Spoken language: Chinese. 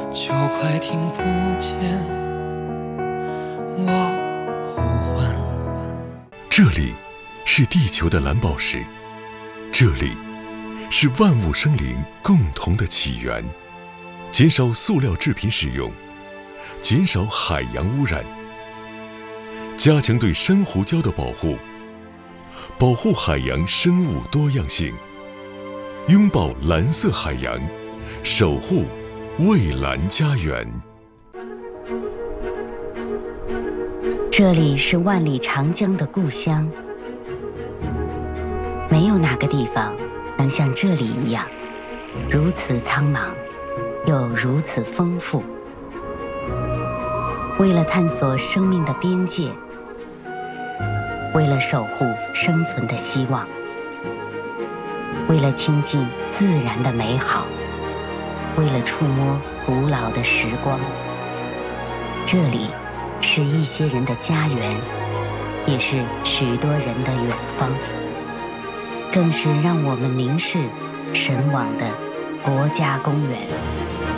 就快听不见我呼唤。 这里是地球的蓝宝石，这里是万物生灵共同的起源。减少塑料制品使用，减少海洋污染，加强对珊瑚礁的保护，保护海洋生物多样性，拥抱蓝色海洋，守护蔚蓝家园。 这里是万里长江的故乡，没有哪个地方能像这里一样如此苍茫又如此丰富。为了探索生命的边界，为了守护生存的希望，为了亲近自然的美好，为了触摸古老的时光，这里是一些人的家园，也是许多人的远方，更是让我们凝视神往的国家公园。